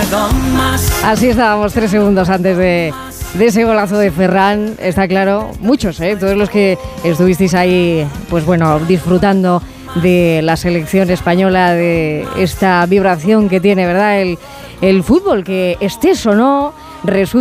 Así estábamos 3 segundos antes de ese golazo de Ferran. Está claro, muchos, todos los que estuvisteis ahí, pues bueno, disfrutando de la selección española, de esta vibración que tiene, ¿verdad? El fútbol, que estés o no, resulta